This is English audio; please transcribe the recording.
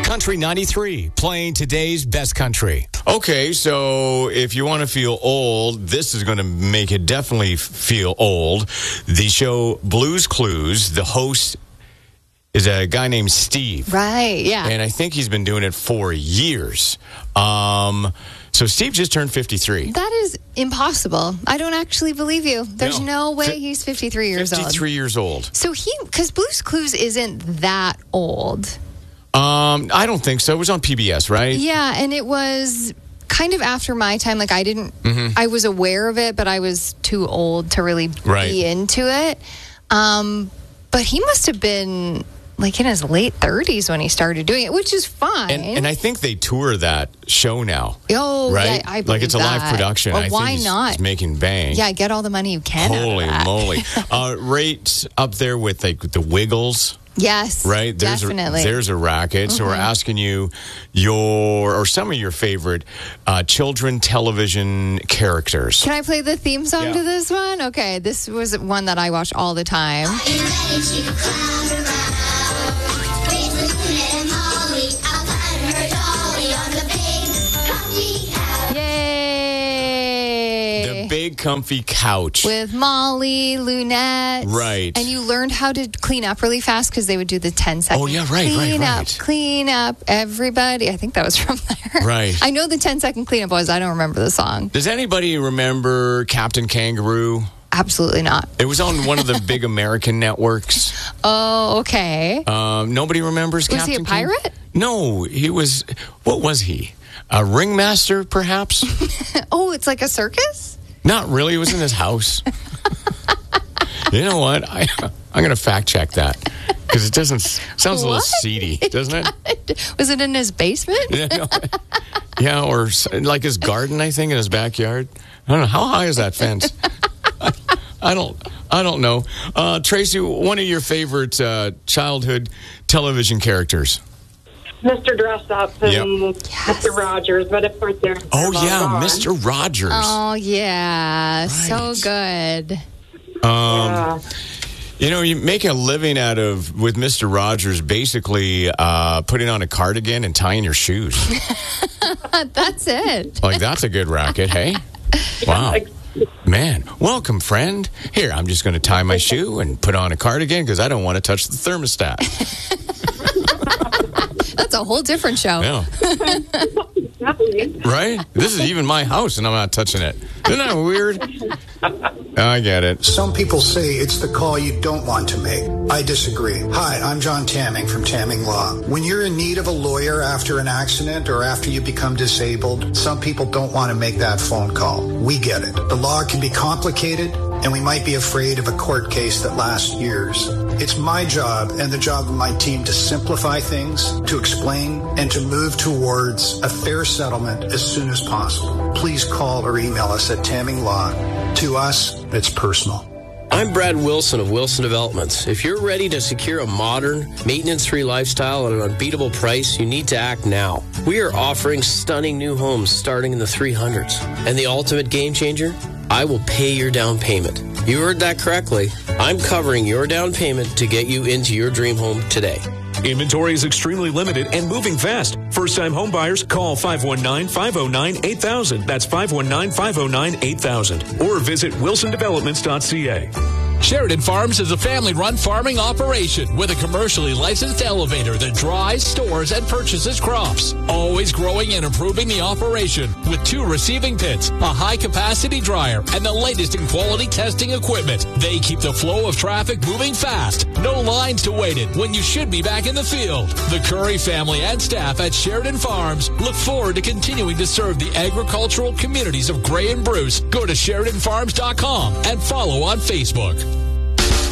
Country 93, playing today's best country. Okay, so if you want to feel old, this is going to make it definitely feel old. The show Blues Clues, the host is a guy named Steve. Right, yeah. And I think he's been doing it for years. So Steve just turned 53. That is impossible. I don't actually believe you. There's no way he's 53 years old. 53 years old. So because Blues Clues isn't that old. I don't think so. It was on PBS, right? Yeah, and it was kind of after my time. Like, I was aware of it, but I was too old to really be into it. But he must have been like in his late 30s when he started doing it, which is fine. And I think they tour that show now. Oh, right? Yeah, I believe like it's a live production. Well, I why think not? He's making bang. Yeah, get all the money you can. Holy out of that. moly! Right up there with like the Wiggles. Yes, right. Definitely. There's a racket. So we're asking you some of your favorite children television characters. Can I play the theme song to this one? Okay, this was one that I watched all the time. Big comfy couch with Molly, Lunette, right? And you learned how to clean up really fast because they would do the 10-second. Oh yeah, right. Clean up, everybody. I think that was from there, right? I know the 10-second cleanup was. I don't remember the song. Does anybody remember Captain Kangaroo? Absolutely not. It was on one of the big American networks. Oh, okay. Nobody remembers Captain Kangaroo. Was he a pirate? No, he was. What was he? A ringmaster, perhaps? Oh, it's like a circus? Not really. It was in his house. You know what? I'm going to fact check that because it sounds a little seedy, doesn't it? Was it in his basement? Yeah, or like his garden, I think, in his backyard. I don't know. How high is that fence? I don't know. Tracy, one of your favorite childhood television characters? Mr. Dress Up and Mr. Rogers, but of course they're Mr. Rogers. Oh, yeah. Right. So good. You know, you make a living with Mr. Rogers basically putting on a cardigan and tying your shoes. That's it. Like, that's a good racket, hey? Wow. Man, welcome, friend. Here, I'm just going to tie my shoe and put on a cardigan because I don't want to touch the thermostat. That's a whole different show. Yeah. Right? This is even my house, and I'm not touching it. Isn't that weird? I get it. Some people say it's the call you don't want to make. I disagree. Hi, I'm John Tamming from Tamming Law. When you're in need of a lawyer after an accident or after you become disabled, some people don't want to make that phone call. We get it. The law can be complicated, and we might be afraid of a court case that lasts years. It's my job and the job of my team to simplify things, to explain, and to move towards a fair settlement as soon as possible. Please call or email us at Tamming Law. To us, it's personal. I'm Brad Wilson of Wilson Developments. If you're ready to secure a modern, maintenance-free lifestyle at an unbeatable price, you need to act now. We are offering stunning new homes starting in the 300s. And the ultimate game changer? I will pay your down payment. You heard that correctly. I'm covering your down payment to get you into your dream home today. Inventory is extremely limited and moving fast. First-time home buyers, call 519-509-8000. That's 519-509-8000. Or visit wilsondevelopments.ca. Sheridan Farms is a family-run farming operation with a commercially licensed elevator that dries, stores, and purchases crops. Always growing and improving the operation with 2 receiving pits, a high-capacity dryer, and the latest in quality testing equipment. They keep the flow of traffic moving fast. No lines to wait in when you should be back in the field. The Curry family and staff at Sheridan Farms look forward to continuing to serve the agricultural communities of Gray and Bruce. Go to SheridanFarms.com and follow on Facebook.